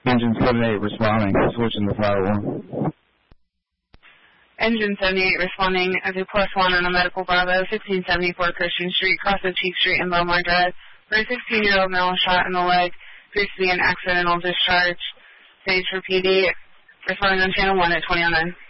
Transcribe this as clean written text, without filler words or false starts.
Engine 78 responding, switching the firewall. Engine 78 responding as a +1 on a medical Bravo, 1574 Christian Street, cross of Cheek Street and Belmar Drive, for a 16-year-old male shot in the leg, appears to be an accidental discharge. Stage for PD, responding on channel 1 at 2009.